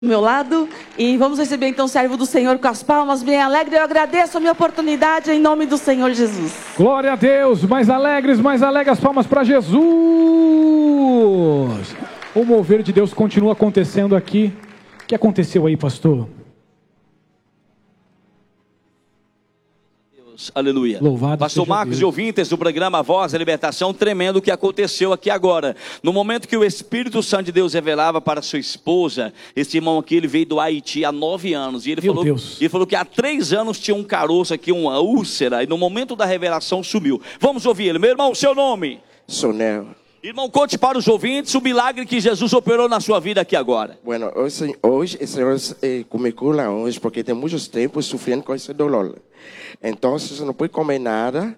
do meu lado, e vamos receber então o servo do Senhor com as palmas bem alegres. Eu agradeço a minha oportunidade em nome do Senhor Jesus. Glória a Deus, mais alegres, as palmas para Jesus. O mover de Deus continua acontecendo aqui. O que aconteceu aí, pastor? Aleluia. Louvado Pastor seja Marcos Deus. e ouvintes do programa Voz da Libertação, tremendo o que aconteceu aqui agora. No momento que o Espírito Santo de Deus revelava para sua esposa, esse irmão aqui, ele veio do Haiti há 9 anos. E ele falou que há 3 anos tinha um caroço aqui, uma úlcera, e no momento da revelação sumiu. Vamos ouvir ele. Meu irmão, seu nome? Sonel. Irmão, conte para os ouvintes o milagre que Jesus operou na sua vida aqui agora. Bueno, hoje o Senhor me cura hoje, porque tem muitos tempos sofrendo com esse dolor. Então, eu não pude comer nada.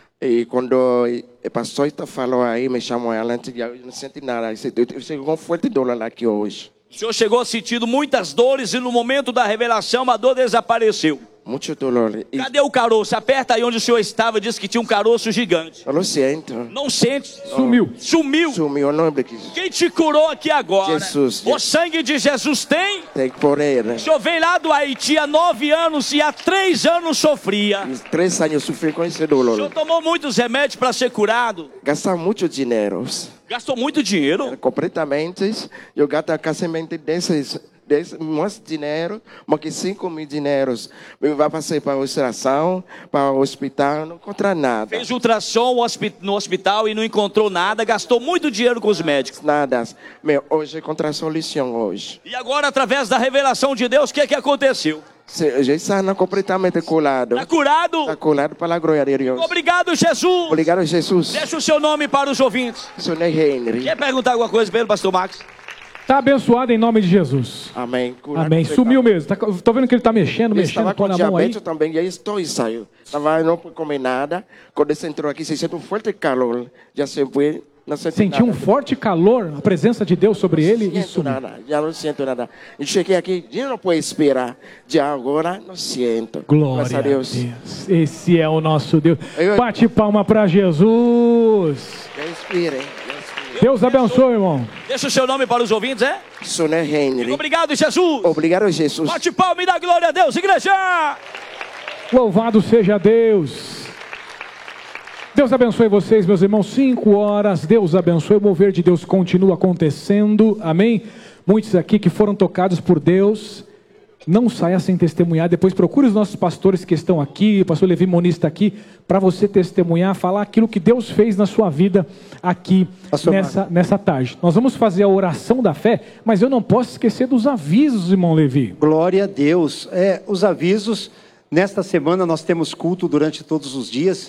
E quando o pastor falou aí, me chamou ela, eu não senti nada. Eu senti um forte dor aqui hoje. O senhor chegou sentindo muitas dores e no momento da revelação a dor desapareceu. Muito dolor. Cadê o caroço? Aperta aí onde o senhor estava, disse que tinha um caroço gigante. Eu não sinto. Não sente? Sumiu. Sumiu. Sumiu, eu não lembro disso. Quem te curou aqui agora? Jesus. O sangue de Jesus tem? Tem poder. O senhor veio lá do Haiti há 9 anos e há 3 anos sofria. 3 anos eu sofri com esse O dolor. senhor tomou muitos remédios para ser curado? Gastar muito dinheiro. Gastou muito dinheiro? Completamente. Eu gasto casamento desses mais dinheiro, mas que 5 mil dinheiros. Eu vou passar para a ultração, para o hospital, não encontrar nada. Fez ultrassom no hospital e não encontrou nada, gastou muito dinheiro com os médicos. Nada. Hoje encontrei a solução hoje. E agora, através da revelação de Deus, o que aconteceu? Já está completamente curado. Está curado? Está curado pela glória de Deus. Obrigado, Jesus. Obrigado, Jesus. Deixa o seu nome para os ouvintes. Sou Henry. Quer perguntar alguma coisa para ele, pastor Marcos? Está abençoado em nome de Jesus. Amém. Amém. Sumiu mesmo. Estou vendo que ele está mexendo, com põe a mão aí. diabetes também, e aí estou e saiu. Não pude comer nada. Quando você entrou aqui, você sente um forte calor. Já sempre não senti Sentiu nada. um forte calor, a presença de Deus sobre ele e Não sinto sumiu. nada, já não sinto nada. Eu cheguei aqui, eu não posso esperar. Já agora não sinto. Glória Graças a Deus. Esse é o nosso Deus. Eu- Bate palma para Jesus. Respire. Deus abençoe, irmão. Deixa o seu nome para os ouvintes, é? Sou Henry. Obrigado, Jesus. Obrigado, Jesus. Bate palma e dá glória a Deus, igreja. Louvado seja Deus. Deus abençoe vocês, meus irmãos. 5 horas, Deus abençoe. O mover de Deus continua acontecendo, amém? Muitos aqui que foram tocados por Deus, não saia sem testemunhar. Depois procure os nossos pastores que estão aqui, o pastor Levi Moniz está aqui, para você testemunhar, falar aquilo que Deus fez na sua vida aqui nessa tarde. Nós vamos fazer a oração da fé, mas eu não posso esquecer dos avisos, irmão Levi. Glória a Deus. Os avisos, nesta semana nós temos culto durante todos os dias,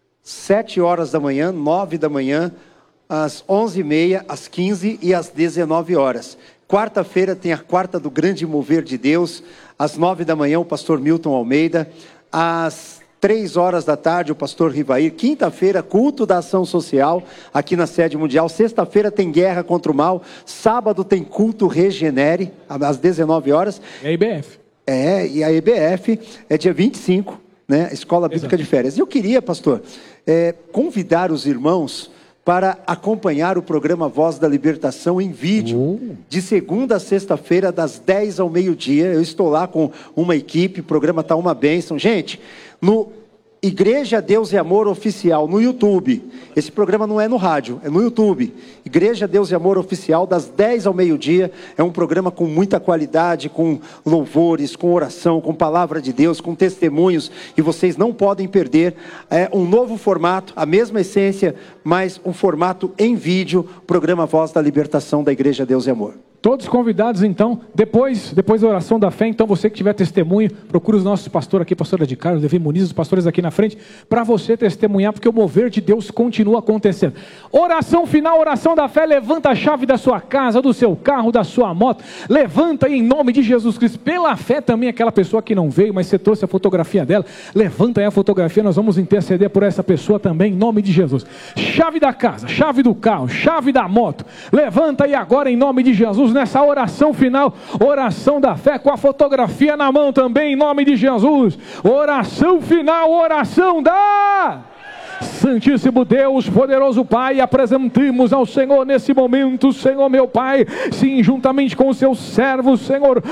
7 horas da manhã, 9 da manhã, às 11h30, às 15 e às 19 horas. Quarta-feira tem a quarta do grande mover de Deus, às 9 da manhã o pastor Milton Almeida, às 3 horas da tarde o pastor Rivair. Quinta-feira, culto da ação social aqui na sede mundial. Sexta-feira tem guerra contra o mal. Sábado tem culto Regenere, às 19 horas. É a IBF. E a EBF é dia 25, né? Escola Bíblica de Férias. E eu queria, pastor, convidar os irmãos para acompanhar o programa Voz da Libertação em vídeo, de segunda a sexta-feira, das 10 ao meio-dia. Eu estou lá com uma equipe, o programa está uma bênção. Gente, no Igreja Deus e Amor Oficial, no YouTube. Esse programa não é no rádio, é no YouTube. Igreja Deus e Amor Oficial, das 10 ao meio-dia. É um programa com muita qualidade, com louvores, com oração, com palavra de Deus, com testemunhos. E vocês não podem perder. É um novo formato, a mesma essência, mas um formato em vídeo. Programa Voz da Libertação da Igreja Deus e Amor. Todos convidados, então, depois da oração da fé, então você que tiver testemunho, procure os nossos pastores aqui, pastora de Carlos, Levi Muniz, os pastores aqui na frente, para você testemunhar, porque o mover de Deus continua acontecendo. Oração final, oração da fé, levanta a chave da sua casa, do seu carro, da sua moto, levanta aí em nome de Jesus Cristo, pela fé também, aquela pessoa que não veio, mas você trouxe a fotografia dela, levanta aí a fotografia, nós vamos interceder por essa pessoa também, em nome de Jesus. Chave da casa, chave do carro, chave da moto, levanta aí agora em nome de Jesus, nessa oração final, oração da fé, com a fotografia na mão também, em nome de Jesus. Oração final, oração da Santíssimo Deus, poderoso Pai, apresentamos ao Senhor nesse momento, Senhor meu Pai, sim, juntamente com os seus servos, Senhor,